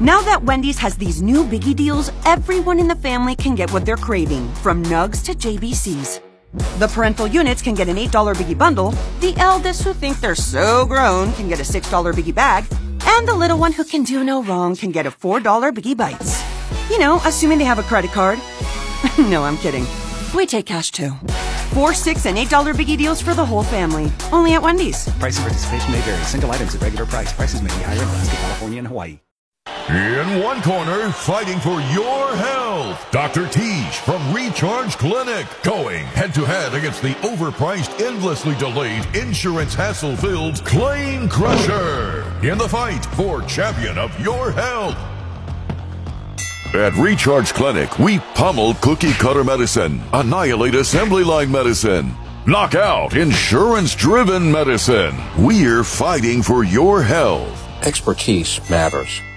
Now that Wendy's has these new biggie deals, everyone in the family can get what they're craving, from nugs to JBCs. The parental units can get an $8 biggie bundle, the eldest who think they're so grown can get a $6 biggie bag, and the little one who can do no wrong can get a $4 biggie bites. You know, assuming they have a credit card. No, I'm kidding. We take cash too. $4, $6, and $8 biggie deals for the whole family. Only at Wendy's. Price and participation may vary. Single items at regular price. Prices may be higher in Alaska, California, and Hawaii. In one corner, fighting for your health, Dr. Teach from Recharge Clinic, going head-to-head against the overpriced, endlessly delayed, insurance hassle-filled Claim Crusher in the fight for champion of your health. At Recharge Clinic, we pummel cookie-cutter medicine, annihilate assembly line medicine, knock out insurance-driven medicine. We're fighting for your health. Expertise matters.